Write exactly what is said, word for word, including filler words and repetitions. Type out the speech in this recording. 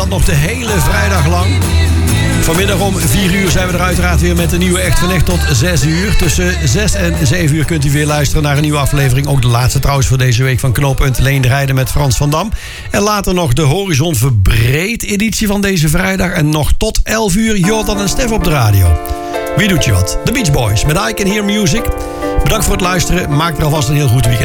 dat nog de hele vrijdag lang. Vanmiddag om vier uur zijn we er uiteraard weer met een nieuwe Echt van Echt tot zes uur. Tussen zes en zeven uur kunt u weer luisteren naar een nieuwe aflevering. Ook de laatste trouwens voor deze week van Knooppunt Leenderijden met Frans van Dam. En later nog de Horizon Verbreed editie van deze vrijdag. En nog tot elf uur Jordan en Stef op de radio. Wie doet je wat? The Beach Boys met I Can Hear Music. Bedankt voor het luisteren. Maak er alvast een heel goed weekend.